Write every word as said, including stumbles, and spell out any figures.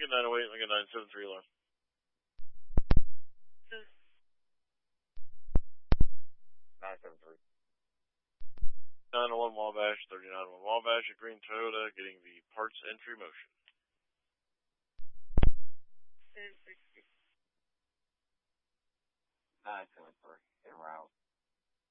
Lincoln nine oh eight, Lincoln nine seven three alarm. nine seven three. nine oh one Wabash, thirty-nine oh one Wabash, a green Toyota, getting the parts entry motion. nine seven three, en route.